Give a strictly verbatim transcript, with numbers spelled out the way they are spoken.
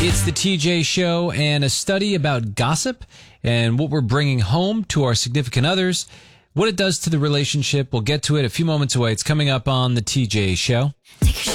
It's the T J Show and a study about gossip and what we're bringing home to our significant others, what it does to the relationship. We'll get to it a few moments away. It's coming up on the T J Show. Take a